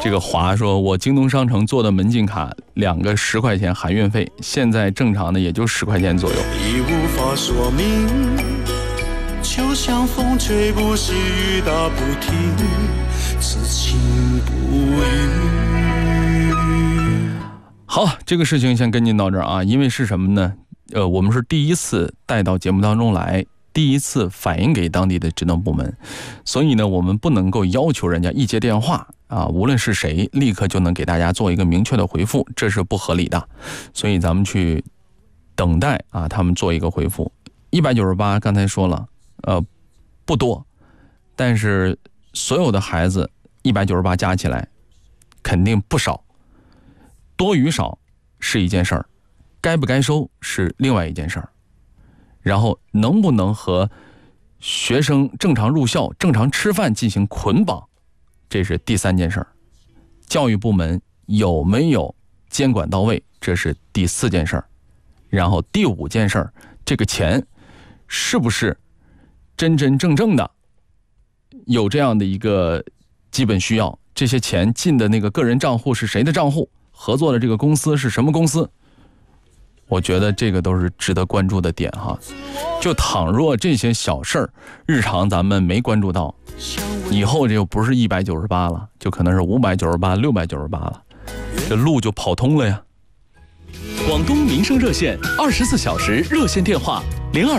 这个华说，我京东商城做的门禁卡2个10块钱含运费，现在正常的也就10块钱左右。 已无法说明，就像风吹不息，雨打不停，此情不渝。 好，这个事情先跟进到这儿啊，因为是什么呢？我们是第一次带到节目当中来，第一次反映给当地的职能部门，所以呢，我们不能够要求人家一接电话啊，无论是谁，立刻就能给大家做一个明确的回复，这是不合理的。所以咱们去等待啊，他们做一个回复。198刚才说了，不多，但是所有的孩子198加起来肯定不少，多与少是一件事儿，该不该收是另外一件事儿。然后能不能和学生正常入校、正常吃饭进行捆绑，这是第3件事儿。教育部门有没有监管到位，这是第4件事儿。然后第5件事儿，这个钱是不是真真正正的有这样的一个基本需要，这些钱进的那个个人账户是谁的账户，合作的这个公司是什么公司，我觉得这个都是值得关注的点哈。就倘若这些小事儿日常咱们没关注到，以后这就不是198了，就可能是598、698了，这路就跑通了呀。 广东民生热线24小时热线电话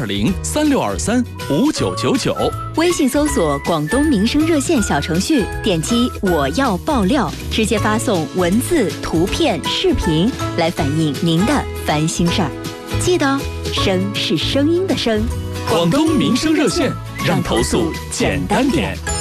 02036235999， 微信搜索广东民生热线小程序，点击我要爆料，直接发送文字、图片、视频来反映您的烦心事儿。记得声是声音的声。 广东民生热线，让投诉简单点。